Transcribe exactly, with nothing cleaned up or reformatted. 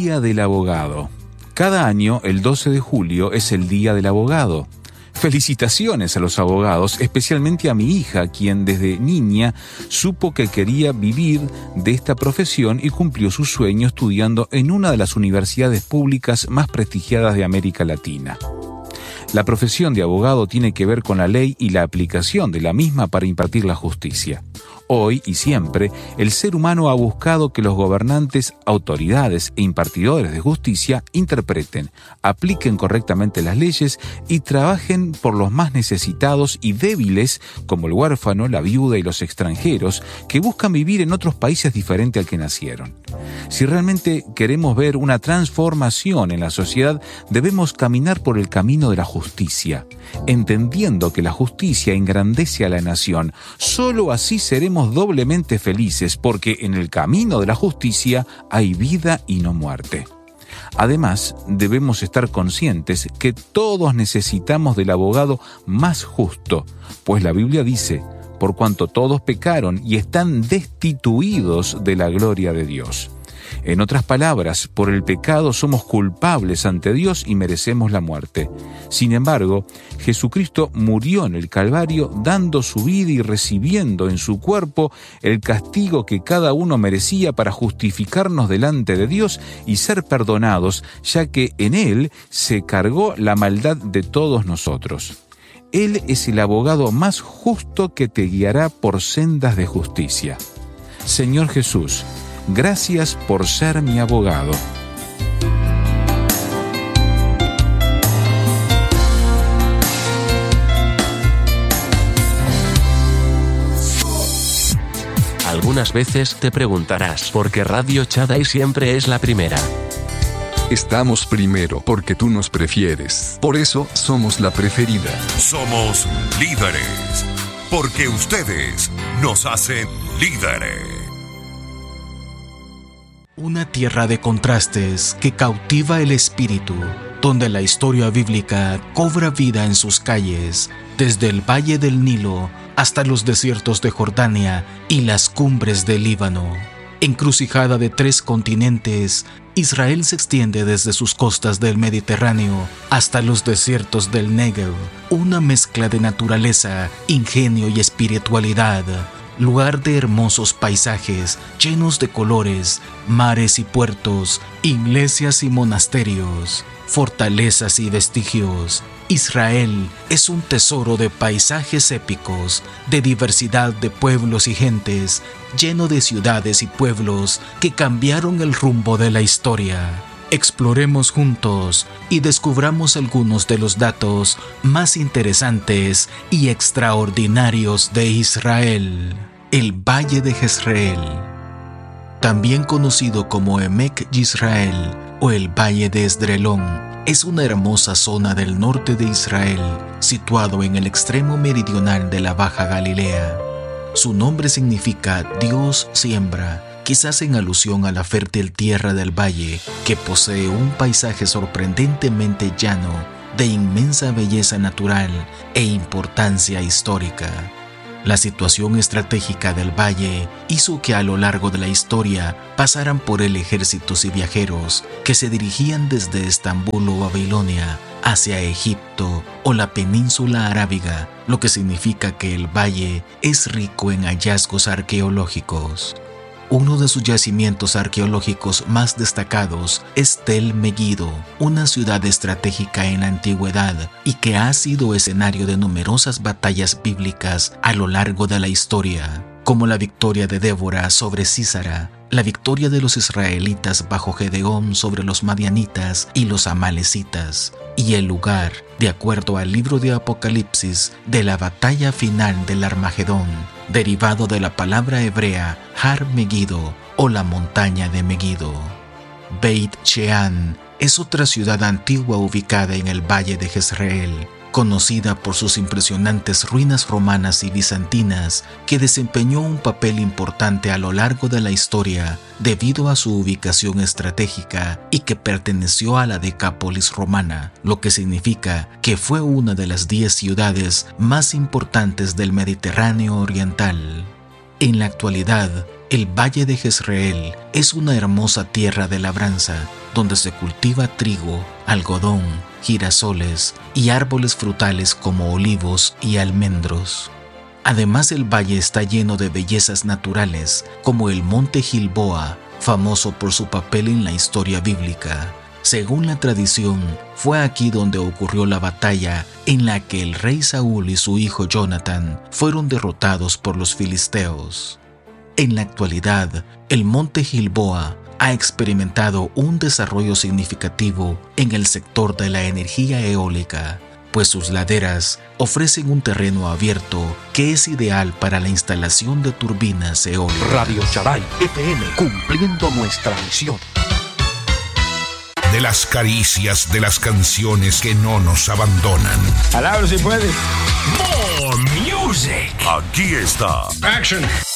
Día del Abogado. Cada año, el doce de julio, es el Día del Abogado. Felicitaciones a los abogados, especialmente a mi hija, quien desde niña supo que quería vivir de esta profesión y cumplió su sueño estudiando en una de las universidades públicas más prestigiadas de América Latina. La profesión de abogado tiene que ver con la ley y la aplicación de la misma para impartir la justicia. Hoy y siempre, el ser humano ha buscado que los gobernantes, autoridades e impartidores de justicia interpreten, apliquen correctamente las leyes y trabajen por los más necesitados y débiles, como el huérfano, la viuda y los extranjeros, que buscan vivir en otros países diferentes al que nacieron. Si realmente queremos ver una transformación en la sociedad, debemos caminar por el camino de la justicia, entendiendo que la justicia engrandece a la nación. Solo así seremos doblemente felices, porque en el camino de la justicia hay vida y no muerte. Además, debemos estar conscientes que todos necesitamos del abogado más justo, pues la Biblia dice: por cuanto todos pecaron y están destituidos de la gloria de Dios. En otras palabras, por el pecado somos culpables ante Dios y merecemos la muerte. Sin embargo, Jesucristo murió en el Calvario dando su vida y recibiendo en su cuerpo el castigo que cada uno merecía para justificarnos delante de Dios y ser perdonados, ya que en Él se cargó la maldad de todos nosotros. Él es el abogado más justo que te guiará por sendas de justicia. Señor Jesús, gracias por ser mi abogado. Algunas veces te preguntarás por qué Radio Shaddai siempre es la primera. Estamos primero porque tú nos prefieres. Por eso somos la preferida. Somos líderes porque ustedes nos hacen líderes. Una tierra de contrastes que cautiva el espíritu, donde la historia bíblica cobra vida en sus calles, desde el valle del Nilo hasta los desiertos de Jordania y las cumbres del Líbano. Encrucijada de tres continentes, Israel se extiende desde sus costas del Mediterráneo hasta los desiertos del Negev, una mezcla de naturaleza, ingenio y espiritualidad. Lugar de hermosos paisajes llenos de colores, mares y puertos, iglesias y monasterios, fortalezas y vestigios. Israel es un tesoro de paisajes épicos, de diversidad de pueblos y gentes, lleno de ciudades y pueblos que cambiaron el rumbo de la historia. Exploremos juntos y descubramos algunos de los datos más interesantes y extraordinarios de Israel. El Valle de Jezreel, también conocido como Emek Yisrael o el Valle de Esdrelón, es una hermosa zona del norte de Israel, situado en el extremo meridional de la Baja Galilea. Su nombre significa Dios siembra, quizás en alusión a la fértil tierra del valle, que posee un paisaje sorprendentemente llano, de inmensa belleza natural e importancia histórica. La situación estratégica del valle hizo que a lo largo de la historia pasaran por él ejércitos y viajeros que se dirigían desde Estambul o Babilonia hacia Egipto o la península arábiga, lo que significa que el valle es rico en hallazgos arqueológicos. Uno de sus yacimientos arqueológicos más destacados es Tel Megiddo, una ciudad estratégica en la antigüedad y que ha sido escenario de numerosas batallas bíblicas a lo largo de la historia, como la victoria de Débora sobre Sísara, la victoria de los israelitas bajo Gedeón sobre los madianitas y los amalecitas, y el lugar, de acuerdo al libro de Apocalipsis, de la batalla final del Armagedón, derivado de la palabra hebrea Har Megiddo o la montaña de Megiddo. Beit Shean es otra ciudad antigua ubicada en el valle de Jezreel, conocida por sus impresionantes ruinas romanas y bizantinas, que desempeñó un papel importante a lo largo de la historia debido a su ubicación estratégica y que perteneció a la Decápolis romana, lo que significa que fue una de las diez ciudades más importantes del Mediterráneo oriental. En la actualidad, El valle de Jezreel es una hermosa tierra de labranza, donde se cultiva trigo, algodón, girasoles y árboles frutales como olivos y almendros. Además, el valle está lleno de bellezas naturales, como el monte Gilboa, famoso por su papel en la historia bíblica. Según la tradición, fue aquí donde ocurrió la batalla en la que el rey Saúl y su hijo Jonathan fueron derrotados por los filisteos. En la actualidad, el monte Gilboa ha experimentado un desarrollo significativo en el sector de la energía eólica, pues sus laderas ofrecen un terreno abierto que es ideal para la instalación de turbinas eólicas. Radio Chaday F M, cumpliendo nuestra misión. De las caricias de las canciones que no nos abandonan. Palabras si puede. More music. Aquí está. Action.